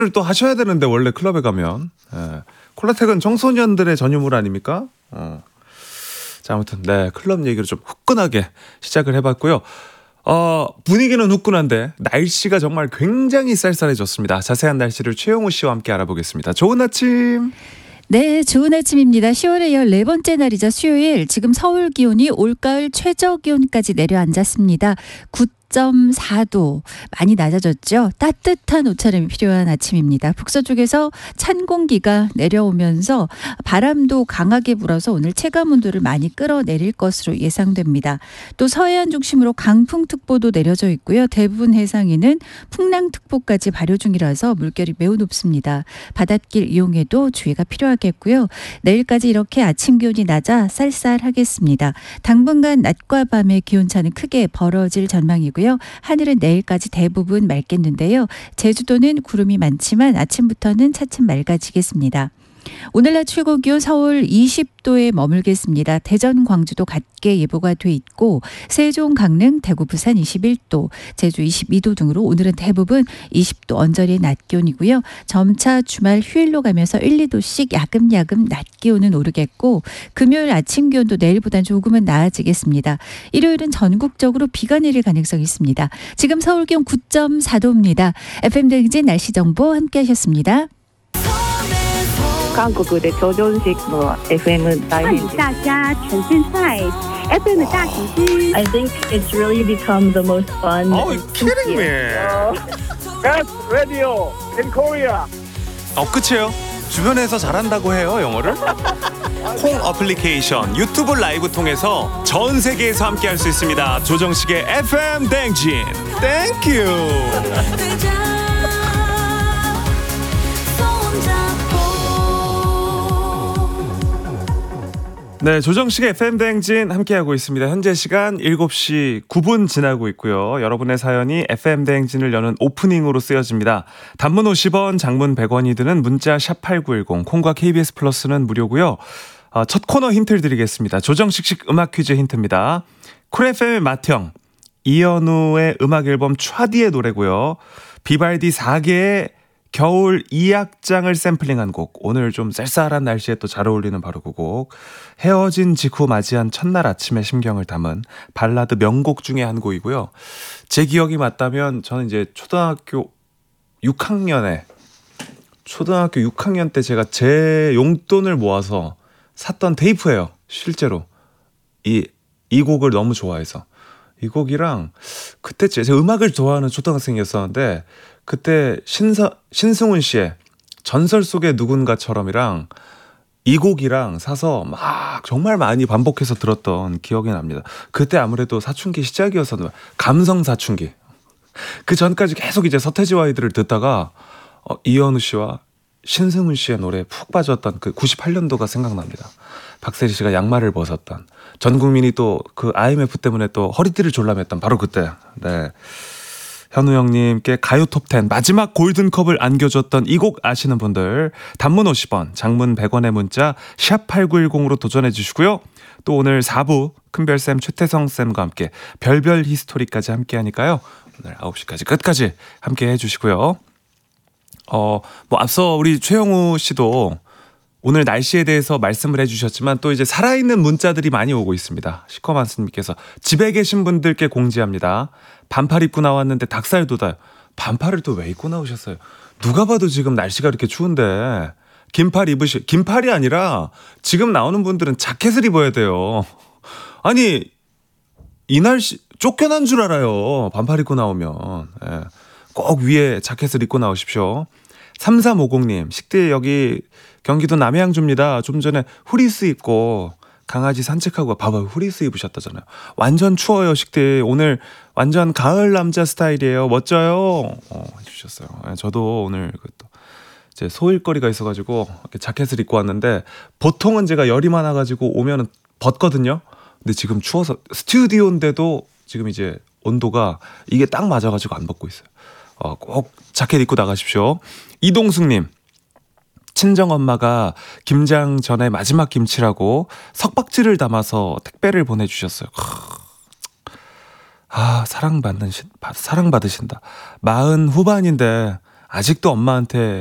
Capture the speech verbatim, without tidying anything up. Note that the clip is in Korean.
또 하셔야 되는데 원래 클럽에 가면 예. 콜라텍은 청소년들의 전유물 아닙니까? 어. 자, 아무튼 네 클럽 얘기를 좀 후끈하게 시작을 해봤고요. 어, 분위기는 후끈한데 날씨가 정말 굉장히 쌀쌀해졌습니다. 자세한 날씨를 최영우 씨와 함께 알아보겠습니다. 좋은 아침. 네, 좋은 아침입니다. 시월의 열네 번째 날이자 수요일, 지금 서울 기온이 올가을 최저 기온까지 내려앉았습니다. 구 점 사 도, 많이 낮아졌죠. 따뜻한 옷차림이 필요한 아침입니다. 북서쪽에서 찬 공기가 내려오면서 바람도 강하게 불어서 오늘 체감 온도를 많이 끌어내릴 것으로 예상됩니다. 또 서해안 중심으로 강풍특보도 내려져 있고요. 대부분 해상에는 풍랑특보까지 발효 중이라서 물결이 매우 높습니다. 바닷길 이용에도 주의가 필요하겠고요. 내일까지 이렇게 아침 기온이 낮아 쌀쌀하겠습니다. 당분간 낮과 밤의 기온차는 크게 벌어질 전망이고요. 하늘은 내일까지 대부분 맑겠는데요. 제주도는 구름이 많지만 아침부터는 차츰 맑아지겠습니다. 오늘 낮 최고 기온 서울 이십 도에 머물겠습니다. 대전, 광주도 같게 예보가 돼 있고 세종, 강릉, 대구, 부산 이십일 도, 제주 이십이 도 등으로 오늘은 대부분 이십 도 언저리의 낮 기온이고요. 점차 주말 휴일로 가면서 일, 이 도씩 야금야금 낮 기온은 오르겠고 금요일 아침 기온도 내일보단 조금은 나아지겠습니다. 일요일은 전국적으로 비가 내릴 가능성이 있습니다. 지금 서울 기온 구 점 사 도입니다. 에프엠 대행진 날씨 정보 함께 하셨습니다. 한국的周中式の 에프엠은 大欢迎大家沉浸在 에프엠의 大喜之 I think it's really become the most fun. Oh, you're kidding me. Best radio in Korea. 어, 끝이에요. 주변에서 잘한다고 해요, 영어를. 콩 어플리케이션, 유튜브 라이브 통해서 전 세계에서 함께 할 수 있습니다. 조정식의 에프엠 대행진. 땡큐. 네, 조정식의 에프엠 대행진 함께하고 있습니다. 현재 시간 일곱 시 구 분 지나고 있고요. 여러분의 사연이 에프엠 대행진을 여는 오프닝으로 쓰여집니다. 단문 오십 원, 장문 백 원이 드는 문자 샵 팔구일공, 콩과 케이비에스 플러스는 무료고요. 어, 첫 코너 힌트를 드리겠습니다. 조정식식 음악 퀴즈 힌트입니다. 쿨 에프엠의 맏형, 이현우의 음악 앨범 차디의 노래고요. 비발디 네 개의 겨울 이 악장을 샘플링한 곡. 오늘 좀 쌀쌀한 날씨에 또 잘 어울리는 바로 그 곡. 헤어진 직후 맞이한 첫날 아침의 심경을 담은 발라드 명곡 중에 한 곡이고요. 제 기억이 맞다면 저는 이제 초등학교 육 학년에 초등학교 육 학년 때 제가 제 용돈을 모아서 샀던 테이프예요. 실제로 이, 이 곡을 너무 좋아해서 이 곡이랑 그때 제가 음악을 좋아하는 초등학생이었었는데 그때 신서, 신승훈 씨의 전설 속의 누군가처럼이랑 이 곡이랑 사서 막 정말 많이 반복해서 들었던 기억이 납니다. 그때 아무래도 사춘기 시작이었었는데 감성 사춘기. 그 전까지 계속 이제 서태지와 아이들을 듣다가 어, 이현우 씨와 신승훈 씨의 노래에 푹 빠졌던 그 구십팔 년도가 생각납니다. 박세리 씨가 양말을 벗었던, 전 국민이 또 그 아이엠에프 때문에 또 허리띠를 졸라맸던 바로 그때. 네. 현우 형님께 가요 톱텐 마지막 골든컵을 안겨줬던 이 곡 아시는 분들 단문 오십 원, 장문 백 원의 문자 샵 팔구일공으로 도전해 주시고요. 또 오늘 사 부 큰별쌤 최태성쌤과 함께 별별 히스토리까지 함께 하니까요. 오늘 아홉 시까지 끝까지 함께 해주시고요. 어, 뭐 앞서 우리 최영우 씨도 오늘 날씨에 대해서 말씀을 해주셨지만 또 이제 살아있는 문자들이 많이 오고 있습니다. 시커먼스님께서 집에 계신 분들께 공지합니다. 반팔 입고 나왔는데 닭살 돋아요. 반팔을 또 왜 입고 나오셨어요? 누가 봐도 지금 날씨가 이렇게 추운데 긴팔 입으시, 긴팔이 아니라 지금 나오는 분들은 자켓을 입어야 돼요. 아니 이 날씨 쫓겨난 줄 알아요. 반팔 입고 나오면. 예. 꼭 위에 자켓을 입고 나오십시오. 삼삼오공님 식대 여기 경기도 남해양주입니다. 좀 전에 후리스 입고 강아지 산책하고 봐봐요. 후리스 입으셨다잖아요. 완전 추워요. 식대 오늘 완전 가을 남자 스타일이에요. 멋져요. 어, 해주셨어요. 저도 오늘 또 제 소일거리가 있어가지고 이렇게 자켓을 입고 왔는데 보통은 제가 열이 많아가지고 오면은 벗거든요. 근데 지금 추워서 스튜디오인데도 지금 이제 온도가 이게 딱 맞아가지고 안 벗고 있어요. 어, 꼭 자켓 입고 나가십시오. 이동숙님 친정엄마가 김장 전에 마지막 김치라고 석박지를 담아서 택배를 보내주셨어요. 아 사랑받는 사랑받으신다. 마흔 후반인데 아직도 엄마한테